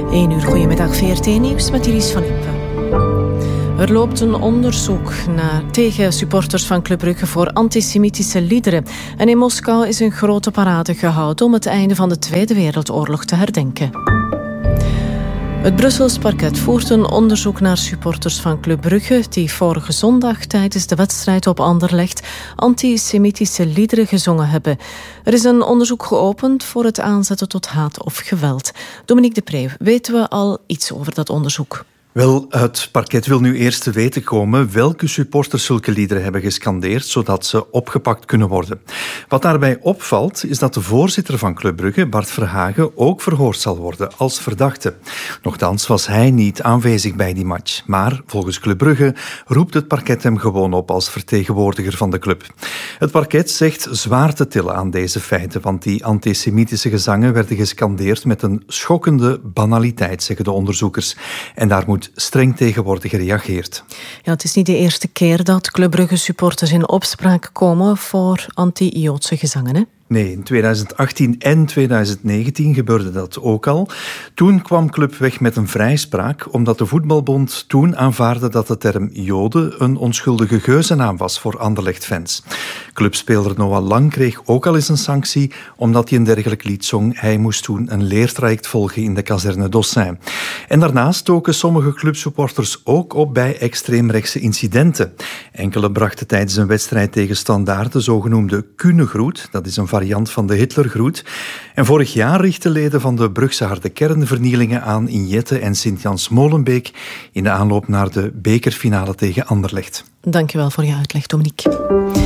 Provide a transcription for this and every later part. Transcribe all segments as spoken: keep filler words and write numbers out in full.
één uur, goedemiddag, V R T Nieuws met Iris van Impe. Er loopt een onderzoek naar, tegen supporters van Club Brugge voor antisemitische liederen. En in Moskou is een grote parade gehouden om het einde van de Tweede Wereldoorlog te herdenken. Het Brussels parket voert een onderzoek naar supporters van Club Brugge die vorige zondag tijdens de wedstrijd op Anderlecht antisemitische liederen gezongen hebben. Er is een onderzoek geopend voor het aanzetten tot haat of geweld. Dominique de Preeuw, weten we al iets over dat onderzoek? Wel, het parket wil nu eerst te weten komen welke supporters zulke liederen hebben gescandeerd, zodat ze opgepakt kunnen worden. Wat daarbij opvalt, is dat de voorzitter van Club Brugge, Bart Verhagen, ook verhoord zal worden als verdachte. Nochtans was hij niet aanwezig bij die match. Maar volgens Club Brugge roept het parket hem gewoon op als vertegenwoordiger van de club. Het parket zegt zwaar te tillen aan deze feiten, want die antisemitische gezangen werden gescandeerd met een schokkende banaliteit, zeggen de onderzoekers. En daar moet streng tegen worden gereageerd. Ja, het is niet de eerste keer dat Club Brugge supporters in opspraak komen voor anti-Joodse gezangen, hè? Nee, in twintig achttien en twintig negentien gebeurde dat ook al. Toen kwam Club weg met een vrijspraak, omdat de voetbalbond toen aanvaarde dat de term Joden een onschuldige geuzennaam was voor Anderlecht-fans. Clubspeler Noah Lang kreeg ook al eens een sanctie, omdat hij een dergelijk lied zong. Hij moest toen een leertraject volgen in de kazerne Dossin. En daarnaast stoken sommige clubsupporters ook op bij extreemrechtse incidenten. Enkele brachten tijdens een wedstrijd tegen Standaard de zogenoemde Kuhnegroet, dat is een variant van de Hitlergroet. En vorig jaar richtten leden van de Brugse harde kern vernielingen aan in Jette en Sint-Jans-Molenbeek in de aanloop naar de bekerfinale tegen Anderlecht. Dankjewel voor je uitleg, Dominique.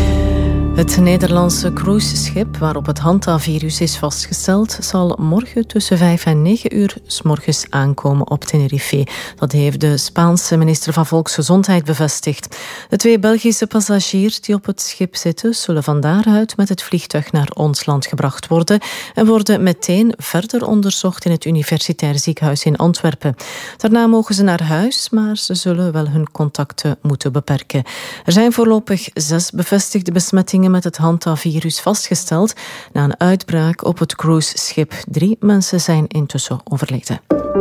Het Nederlandse cruiseschip waarop het Hantavirus is vastgesteld zal morgen tussen vijf en negen uur 's morgens aankomen op Tenerife. Dat heeft de Spaanse minister van Volksgezondheid bevestigd. De twee Belgische passagiers die op het schip zitten zullen van daaruit met het vliegtuig naar ons land gebracht worden en worden meteen verder onderzocht in het Universitair Ziekenhuis in Antwerpen. Daarna mogen ze naar huis, maar ze zullen wel hun contacten moeten beperken. Er zijn voorlopig zes bevestigde besmettingen met het Hantavirus vastgesteld na een uitbraak op het cruiseschip. Drie mensen zijn intussen overleden.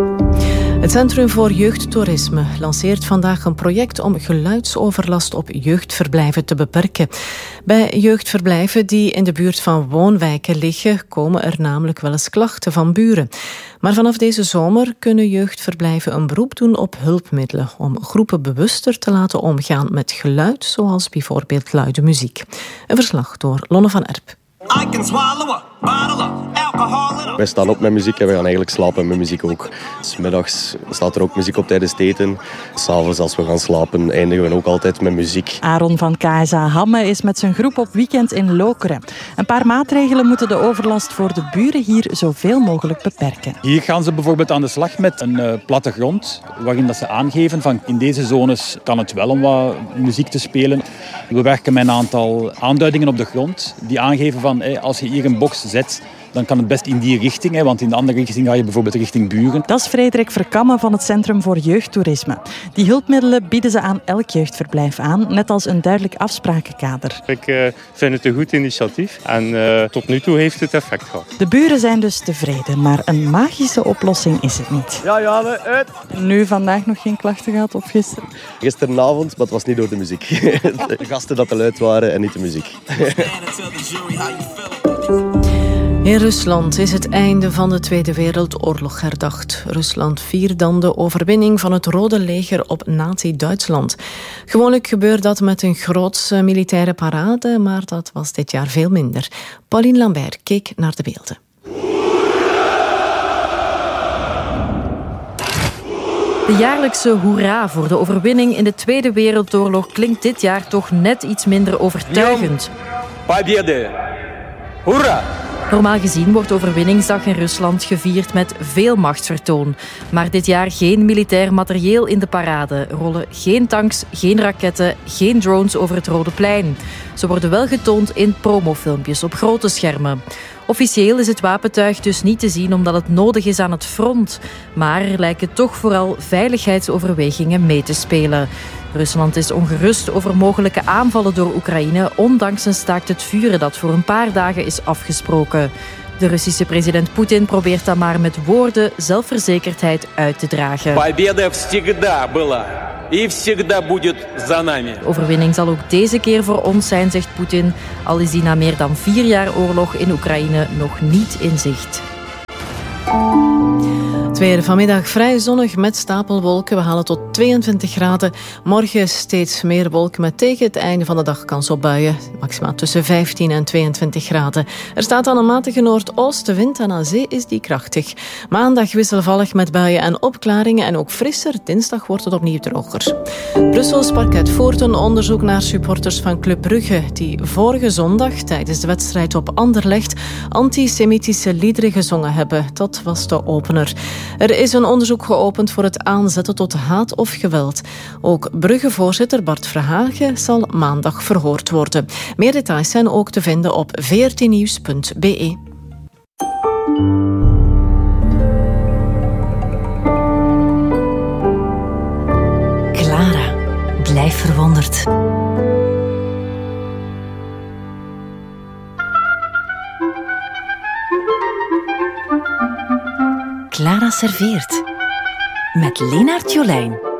Het Centrum voor Jeugdtoerisme lanceert vandaag een project om geluidsoverlast op jeugdverblijven te beperken. Bij jeugdverblijven die in de buurt van woonwijken liggen, komen er namelijk wel eens klachten van buren. Maar vanaf deze zomer kunnen jeugdverblijven een beroep doen op hulpmiddelen om groepen bewuster te laten omgaan met geluid, zoals bijvoorbeeld luide muziek. Een verslag door Lonne van Erp. Wij staan op met muziek en we gaan eigenlijk slapen met muziek ook. 'S Middags staat er ook muziek op tijdens het eten. 'S Avonds als we gaan slapen eindigen we ook altijd met muziek. Aaron van K S A Hamme is met zijn groep op weekend in Lokeren. Een paar maatregelen moeten de overlast voor de buren hier zoveel mogelijk beperken. Hier gaan ze bijvoorbeeld aan de slag met een uh, platte grond, waarin dat ze aangeven van in deze zones kan het wel om wat muziek te spelen. We werken met een aantal aanduidingen op de grond die aangeven van hey, als je hier een box zet, dan kan het best in die richting, hè, want in de andere richting ga je bijvoorbeeld richting buren. Dat is Frederik Verkamme van het Centrum voor Jeugdtoerisme. Die hulpmiddelen bieden ze aan elk jeugdverblijf aan, net als een duidelijk afsprakenkader. Ik uh, vind het een goed initiatief en uh, tot nu toe heeft het effect gehad. De buren zijn dus tevreden, maar een magische oplossing is het niet. Ja, ja, we uit. Nu vandaag nog geen klachten gehad of gisteren? Gisteravond, maar het was niet door de muziek. De gasten dat te luid waren en niet de muziek. In Rusland is het einde van de Tweede Wereldoorlog herdacht. Rusland viert dan de overwinning van het Rode Leger op Nazi-Duitsland. Gewoonlijk gebeurt dat met een grootse militaire parade, maar dat was dit jaar veel minder. Pauline Lambert keek naar de beelden. De jaarlijkse hoera voor de overwinning in de Tweede Wereldoorlog klinkt dit jaar toch net iets minder overtuigend. Hoera! Normaal gezien wordt Overwinningsdag in Rusland gevierd met veel machtsvertoon. Maar dit jaar geen militair materieel in de parade. Rollen geen tanks, geen raketten, geen drones over het Rode Plein. Ze worden wel getoond in promofilmpjes op grote schermen. Officieel is het wapentuig dus niet te zien omdat het nodig is aan het front. Maar er lijken toch vooral veiligheidsoverwegingen mee te spelen. Rusland is ongerust over mogelijke aanvallen door Oekraïne, ondanks een staakt het vuren dat voor een paar dagen is afgesproken. De Russische president Poetin probeert dat maar met woorden zelfverzekerdheid uit te dragen. Победа всегда была и всегда будет за нами. De overwinning zal ook deze keer voor ons zijn, zegt Poetin, al is die na meer dan vier jaar oorlog in Oekraïne nog niet in zicht. Het weer vanmiddag vrij zonnig met stapelwolken. We halen tot tweeëntwintig graden. Morgen steeds meer wolken met tegen het einde van de dag kans op buien. Maximaal tussen vijftien en tweeëntwintig graden. Er staat dan een matige noordoostenwind en aan zee is die krachtig. Maandag wisselvallig met buien en opklaringen en ook frisser. Dinsdag wordt het opnieuw droger. Brussels parket voert een onderzoek naar supporters van Club Brugge die vorige zondag tijdens de wedstrijd op Anderlecht antisemitische liederen gezongen hebben. Dat was de opener. Er is een onderzoek geopend voor het aanzetten tot haat of geweld. Ook Brugge-voorzitter Bart Verhagen zal maandag verhoord worden. Meer details zijn ook te vinden op v r t nieuws punt b e. Clara, blijf verwonderd. Clara serveert met Lenaert Jolijn.